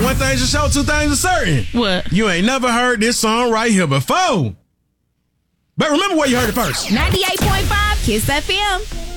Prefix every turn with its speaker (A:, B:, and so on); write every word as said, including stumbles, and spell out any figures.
A: one thing's for sure, two things are certain.
B: What?
A: You ain't never heard this song right here before. But remember where you heard it first.
B: ninety-eight point five Kiss F M.